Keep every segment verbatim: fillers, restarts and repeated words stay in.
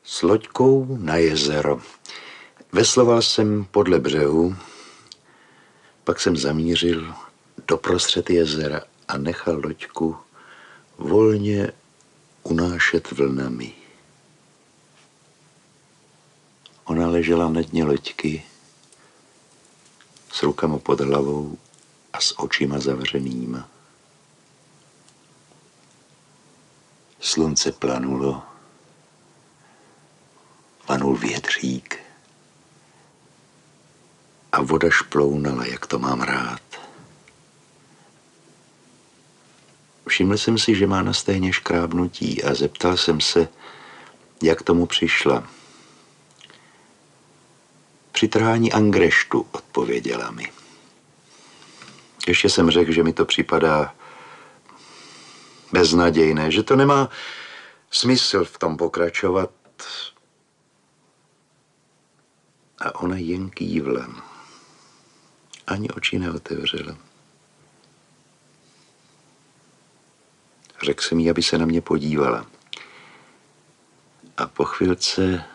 S loďkou na jezero. Vesloval jsem podle břehu, pak jsem zamířil doprostřed jezera a nechal loďku volně unášet vlnami. Ona ležela na dně loďky s rukama pod hlavou a s očima zavřenýma. Slunce planulo, vanul větřík a voda šplounala, jak to mám rád. Všiml jsem si, že má na stehně škrábnutí a zeptal jsem se, jak tomu přišla. Při trhání angreštu, odpověděla mi. Ještě jsem řekl, že mi to připadá beznadějné, že to nemá smysl v tom pokračovat. A ona jen kývla. Ani oči neotevřela. Řekl jsem jí, aby se na mě podívala. A po chvilce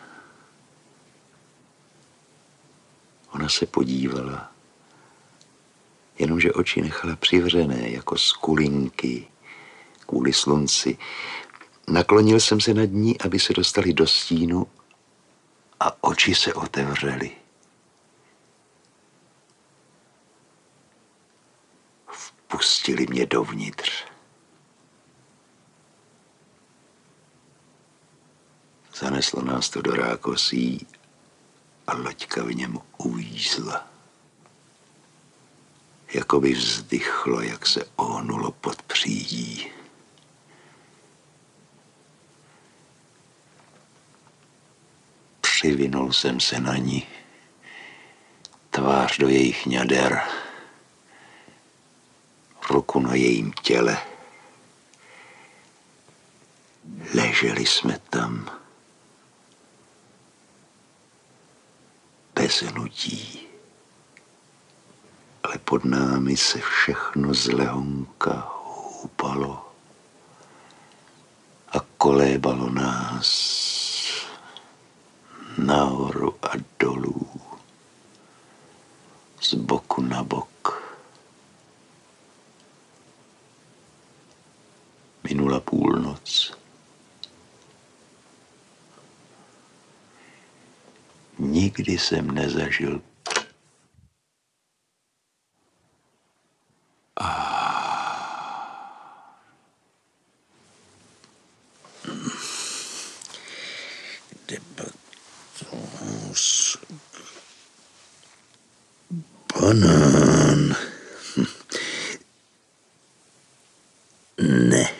ona se podívala, jenomže oči nechala přivřené jako skulinky kvůli slunci. Naklonil jsem se nad ní, aby se dostali do stínu a oči se otevřely. Vpustili mě dovnitř. Zaneslo nás to do rákosí a loďka v něm uvízla. Jakoby vzdychlo, jak se ohnulo pod přídí. Přivinul jsem se na ní, tvář do jejich ňader, ruku na jejím těle. Leželi jsme tam bez hnutí, ale pod námi se všechno zlehonka houpalo a kolébalo nás nahoru a dolů, z boku na bok. Minula půlnoc. Nikdy jsem nezažil banán. Ne.